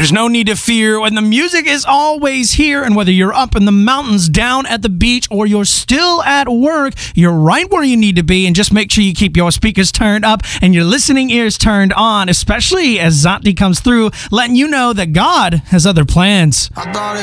There's no need to fear when the music is always here. And whether you're up in the mountains, down at the beach, or you're still at work, you're right where you need to be. And just make sure you keep your speakers turned up and your listening ears turned on, especially as Zanti comes through, letting you know that God has other plans. I thought